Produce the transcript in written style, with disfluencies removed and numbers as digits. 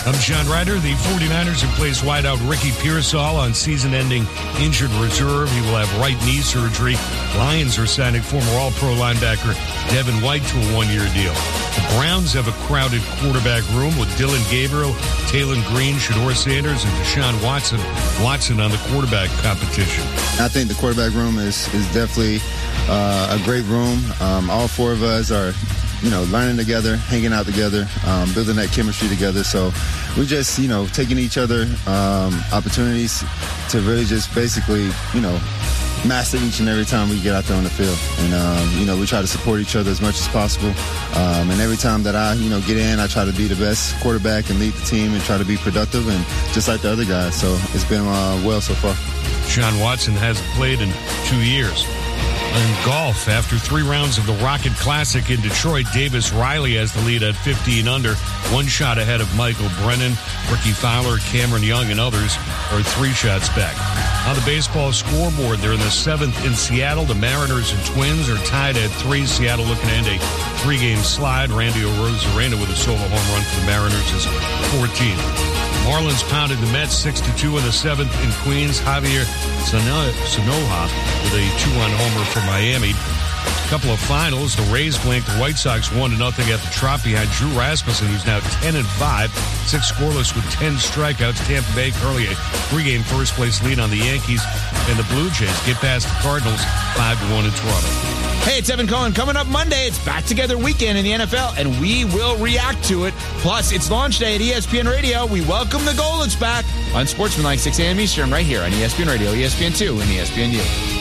I'm John Ryder. The 49ers have placed wideout Ricky Pearsall on season-ending injured reserve. He will have right knee surgery. Lions are signing former All-Pro linebacker Devin White to a one-year deal. The Browns have a crowded quarterback room with Dylan Gabriel, Taylon Green, Shedeur Sanders, and Deshaun Watson on the quarterback competition. I think the quarterback room is definitely a great room. All four of us are learning together, hanging out together, building that chemistry together. So we just, taking each other opportunities to really just basically, master each and every time we get out there on the field. And, we try to support each other as much as possible. And every time that I, get in, I try to be the best quarterback and lead the team and try to be productive and just like the other guys. So it's been well so far. Deshaun Watson hasn't played in 2 years. In golf, after 3 rounds of the Rocket Classic in Detroit, Davis Riley has the lead at 15 under, 1 shot ahead of Michael Brennan. Ricky Fowler, Cameron Young, and others are 3 shots back. On the baseball scoreboard, they're in the 7th in Seattle. The Mariners and Twins are tied at 3. Seattle looking to end a 3-game slide. Randy Arozarena with a solo home run for the Mariners is 14. Marlins pounded the Mets 6-2 in the 7th in Queens. Javier Sanoja with a 2-run homer for Miami. A couple of finals. The Rays blanked the White Sox 1-0 at the Trop behind Drew Rasmussen, who's now 10-5, 6 scoreless with 10 strikeouts. Tampa Bay currently a 3-game first-place lead on the Yankees, and the Blue Jays get past the Cardinals 5-1 in Toronto. Hey, it's Evan Cohen. Coming up Monday, it's Back Together Weekend in the NFL, and we will react to it. Plus, it's launch day at ESPN Radio. We welcome the Golets back on Sportsmanlike 6 a.m. Eastern right here on ESPN Radio, ESPN2, and ESPNU.